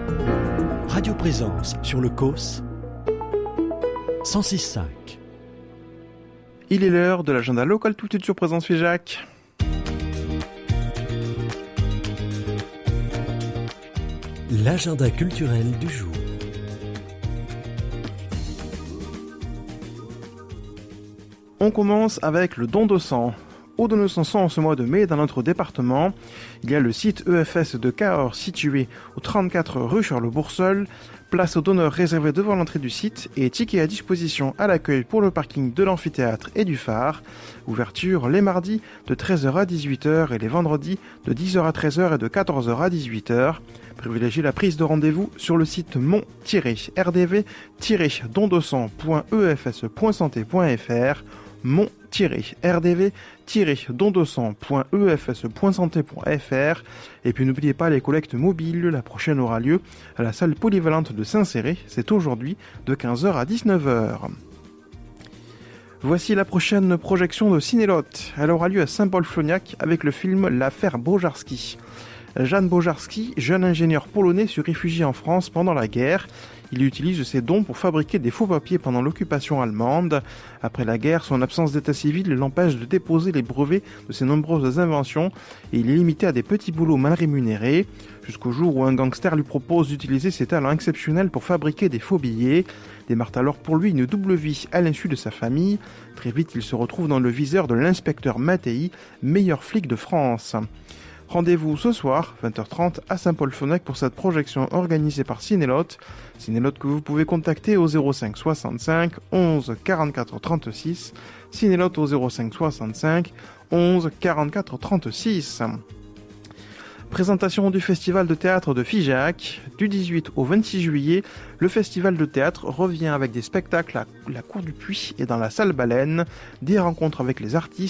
Radio Présence sur le COS 106.5. Il est l'heure de l'agenda local tout de suite sur Présence Figeac. L'agenda culturel du jour. On commence avec le don de sang. Au don de sang en ce mois de mai dans notre département, il y a le site EFS de Cahors situé au 34 rue Charles-Bourseul. Place aux donneurs réservée devant l'entrée du site et tickets à disposition à l'accueil pour le parking de l'amphithéâtre et du phare. Ouverture les mardis de 13h à 18h et les vendredis de 10h à 13h et de 14h à 18h. Privilégiez la prise de rendez-vous sur le site mon-rdv-dondesang.efs.santé.fr mon-rdv-dondesang.efs.santé.fr. Et puis n'oubliez pas les collectes mobiles, la prochaine aura lieu à la salle polyvalente de Saint-Céré, c'est aujourd'hui de 15h à 19h. Voici la prochaine projection de Cinélotte. Elle aura lieu à Saint-Paul-Flognac avec le film L'affaire Bojarski. Jan Bojarski, jeune ingénieur polonais, se réfugie en France pendant la guerre. Il utilise ses dons pour fabriquer des faux papiers pendant l'occupation allemande. Après la guerre, son absence d'état civil l'empêche de déposer les brevets de ses nombreuses inventions et il est limité à des petits boulots mal rémunérés, jusqu'au jour où un gangster lui propose d'utiliser ses talents exceptionnels pour fabriquer des faux billets. Démarre alors pour lui une double vie à l'insu de sa famille. Très vite, il se retrouve dans le viseur de l'inspecteur Mattei, meilleur flic de France. Rendez-vous ce soir, 20h30, à Saint-Paul-Flognac pour cette projection organisée par Cinélotte. Cinélotte que vous pouvez contacter au 05 65 11 44 36. Cinélotte au 05 65 11 44 36. Présentation du Festival de théâtre de Figeac. Du 18 au 26 juillet, le Festival de théâtre revient avec des spectacles à la Cour du Puy et dans la salle Baleine, des rencontres avec les artistes